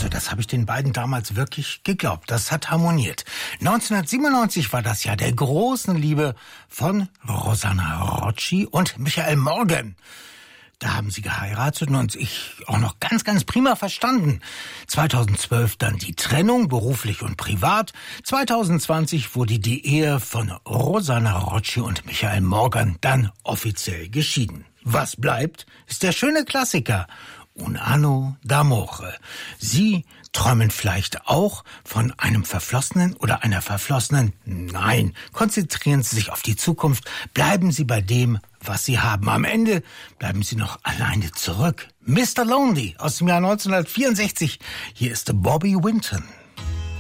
Also das habe ich den beiden damals wirklich geglaubt. Das hat harmoniert. 1997 war das Jahr der großen Liebe von Rosanna Rocci und Michael Morgan. Da haben sie geheiratet und uns auch noch ganz, ganz prima verstanden. 2012 dann die Trennung, beruflich und privat. 2020 wurde die Ehe von Rosanna Rocci und Michael Morgan dann offiziell geschieden. Was bleibt, ist der schöne Klassiker Un anno d'amore. Sie träumen vielleicht auch von einem Verflossenen oder einer Verflossenen? Nein, konzentrieren Sie sich auf die Zukunft. Bleiben Sie bei dem, was Sie haben. Am Ende bleiben Sie noch alleine zurück. Mr. Lonely aus dem Jahr 1964. Hier ist Bobby Winton.